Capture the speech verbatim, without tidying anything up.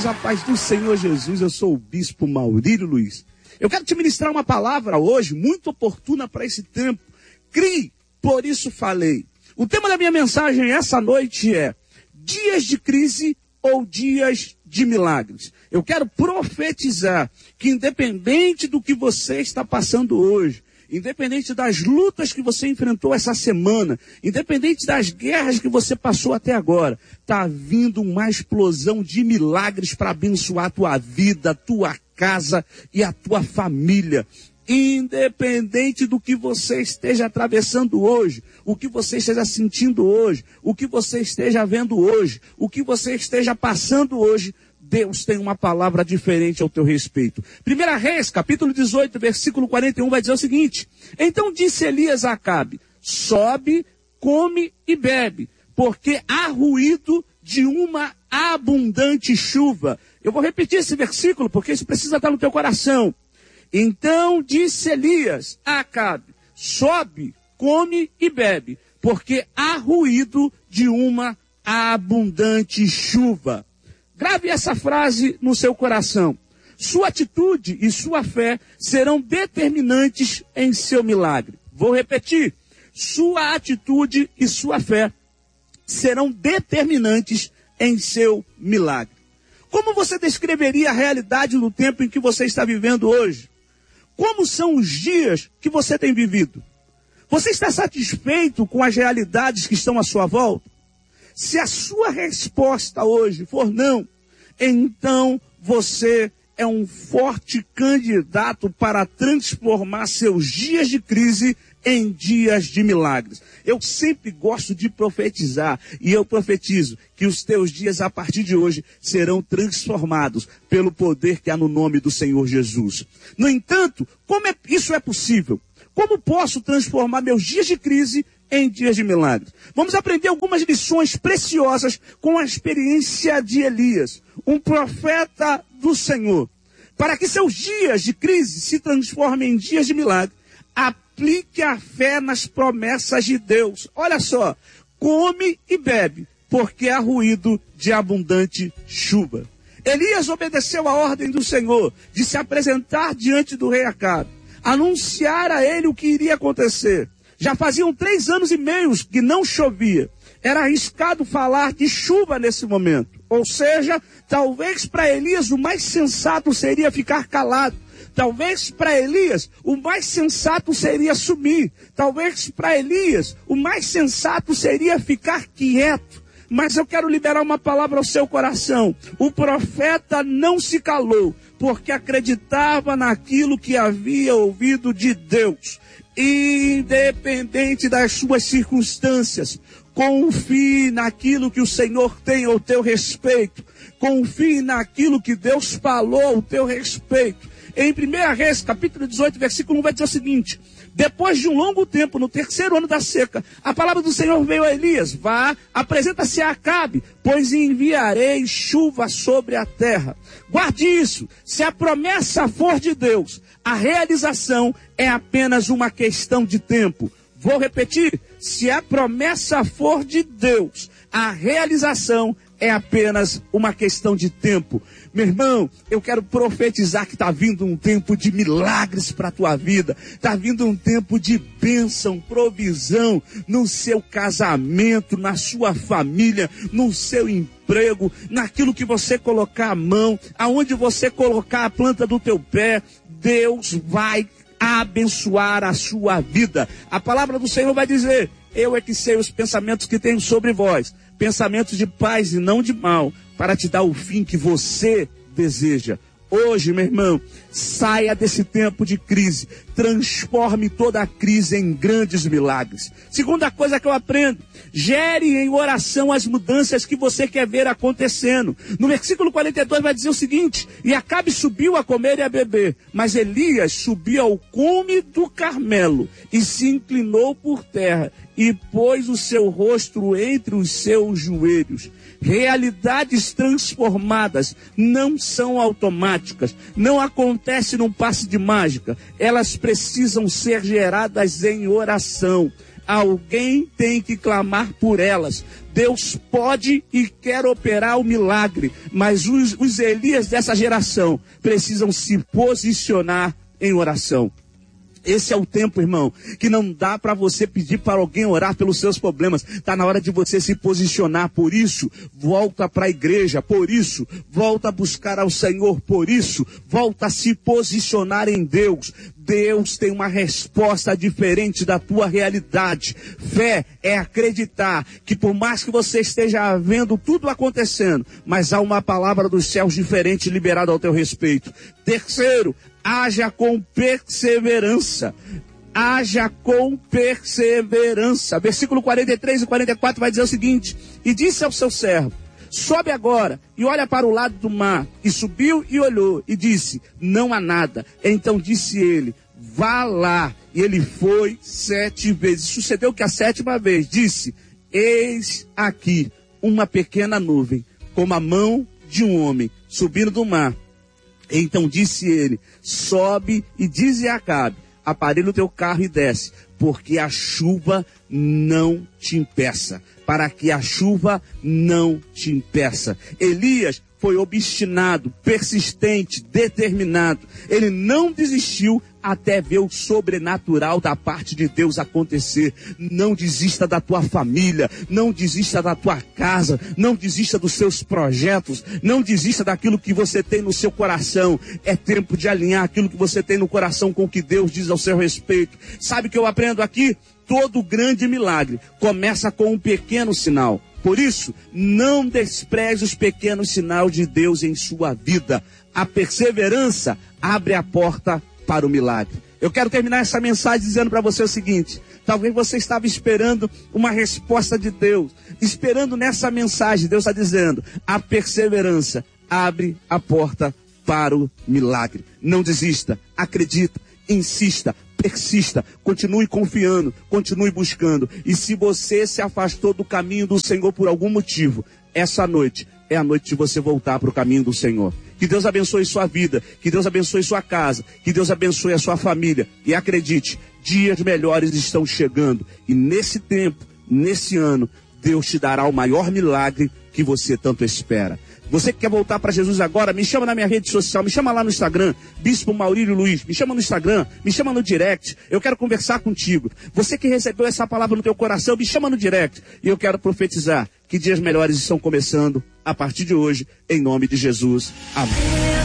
a paz do Senhor Jesus. Eu sou o Bispo Maurílio Luiz. Eu quero te ministrar uma palavra hoje muito oportuna para esse tempo. Crie, por isso falei. O tema da minha mensagem essa noite é dias de crise ou dias de milagres. Eu quero profetizar que independente do que você está passando hoje, independente das lutas que você enfrentou essa semana, independente das guerras que você passou até agora, está vindo uma explosão de milagres para abençoar a tua vida, a tua casa e a tua família. Independente do que você esteja atravessando hoje, o que você esteja sentindo hoje, o que você esteja vendo hoje, o que você esteja passando hoje, Deus tem uma palavra diferente ao teu respeito. Primeira Reis, capítulo dezoito, versículo quarenta e um, vai dizer o seguinte: então disse Elias a Acabe, sobe, come e bebe, porque há ruído de uma abundante chuva. Eu vou repetir esse versículo, porque isso precisa estar no teu coração. Então disse Elias a Acabe, sobe, come e bebe, porque há ruído de uma abundante chuva. Grave essa frase no seu coração. Sua atitude e sua fé serão determinantes em seu milagre. Vou repetir. Sua atitude e sua fé serão determinantes em seu milagre. Como você descreveria a realidade do tempo em que você está vivendo hoje? Como são os dias que você tem vivido? Você está satisfeito com as realidades que estão à sua volta? Se a sua resposta hoje for não, então você é um forte candidato para transformar seus dias de crise em dias de milagres. Eu sempre gosto de profetizar e eu profetizo que os teus dias a partir de hoje serão transformados pelo poder que há no nome do Senhor Jesus. No entanto, como é, isso é possível? Como posso transformar meus dias de crise em dias de milagres? Vamos aprender algumas lições preciosas com a experiência de Elias, um profeta do Senhor. Para que seus dias de crise se transformem em dias de milagre, aplique a fé nas promessas de Deus. Olha só, come e bebe, porque há ruído de abundante chuva. Elias obedeceu a ordem do Senhor de se apresentar diante do rei Acabe, anunciar a ele o que iria acontecer. Já faziam três anos e meio que não chovia. Era arriscado falar de chuva nesse momento. Ou seja, talvez para Elias o mais sensato seria ficar calado. Talvez para Elias o mais sensato seria sumir. Talvez para Elias o mais sensato seria ficar quieto. Mas eu quero liberar uma palavra ao seu coração. O profeta não se calou, porque acreditava naquilo que havia ouvido de Deus. Independente das suas circunstâncias, confie naquilo que o Senhor tem ao teu respeito. Confie naquilo que Deus falou ao teu respeito. Em primeira Reis, capítulo dezoito, versículo um, vai dizer o seguinte: depois de um longo tempo, no terceiro ano da seca, a palavra do Senhor veio a Elias: vá, apresenta-se a Acabe, pois enviarei chuva sobre a terra. Guarde isso, se a promessa for de Deus, a realização é apenas uma questão de tempo. Vou repetir, se a promessa for de Deus, a realização é apenas uma questão de tempo. Meu irmão, eu quero profetizar que está vindo um tempo de milagres para a tua vida. Está vindo um tempo de bênção, provisão no seu casamento, na sua família, no seu emprego, naquilo que você colocar a mão, aonde você colocar a planta do teu pé, Deus vai abençoar a sua vida. A palavra do Senhor vai dizer: eu é que sei os pensamentos que tenho sobre vós, pensamentos de paz e não de mal, para te dar o fim que você deseja. Hoje, meu irmão, saia desse tempo de crise, transforme toda a crise em grandes milagres. Segunda coisa que eu aprendo: gere em oração as mudanças que você quer ver acontecendo. No versículo quarenta e dois vai dizer o seguinte: e Acabe subiu a comer e a beber, mas Elias subiu ao cume do Carmelo e se inclinou por terra e pôs o seu rosto entre os seus joelhos. Realidades transformadas não são automáticas, não acontece num passe de mágica, elas precisam ser geradas em oração. Alguém tem que clamar por elas. Deus pode e quer operar o milagre, mas os, os Elias dessa geração precisam se posicionar em oração. Esse é o tempo, irmão, que não dá para você pedir para alguém orar pelos seus problemas. Está na hora de você se posicionar. Por isso, volta para a igreja. Por isso, volta a buscar ao Senhor. Por isso, volta a se posicionar em Deus. Deus tem uma resposta diferente da tua realidade. Fé é acreditar que por mais que você esteja vendo tudo acontecendo, mas há uma palavra dos céus diferente liberada ao teu respeito. Terceiro, haja com perseverança. Haja com perseverança. Versículo quarenta e três e quarenta e quatro vai dizer o seguinte: e disse ao seu servo: sobe agora e olha para o lado do mar. E subiu e olhou e disse: não há nada. Então disse ele: vá lá. E ele foi sete vezes. Sucedeu que a sétima vez disse: eis aqui uma pequena nuvem, como a mão de um homem, subindo do mar. Então disse ele: sobe e dize a Acabe: aparelha o teu carro e desce, porque a chuva não te impeça. Para que a chuva não te impeça. Elias foi obstinado, persistente, determinado. Ele não desistiu até ver o sobrenatural da parte de Deus acontecer. Não desista da tua família, não desista da tua casa, não desista dos seus projetos, não desista daquilo que você tem no seu coração. É tempo de alinhar aquilo que você tem no coração com o que Deus diz ao seu respeito. Sabe o que eu aprendo aqui? Todo grande milagre começa com um pequeno sinal. Por isso, não despreze os pequenos sinais de Deus em sua vida. A perseverança abre a porta para o milagre. Eu quero terminar essa mensagem dizendo para você o seguinte: talvez você estava esperando uma resposta de Deus, esperando nessa mensagem. Deus está dizendo: a perseverança abre a porta para o milagre. Não desista, acredita, insista, persista, continue confiando, continue buscando. E se você se afastou do caminho do Senhor por algum motivo, essa noite é a noite de você voltar para o caminho do Senhor. Que Deus abençoe sua vida, que Deus abençoe sua casa, que Deus abençoe a sua família. E acredite, dias melhores estão chegando. E nesse tempo, nesse ano, Deus te dará o maior milagre que você tanto espera. Você que quer voltar para Jesus agora, me chama na minha rede social, me chama lá no Instagram, Bispo Maurílio Luiz, me chama no Instagram, me chama no direct, eu quero conversar contigo. Você que recebeu essa palavra no teu coração, me chama no direct, e eu quero profetizar que dias melhores estão começando a partir de hoje, em nome de Jesus. Amém.